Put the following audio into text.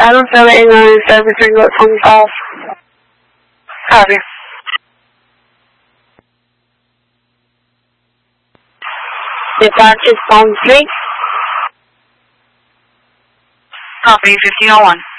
I don't feel it in service ring at 25. Copy. Departure Palm 3. Copy, 1501.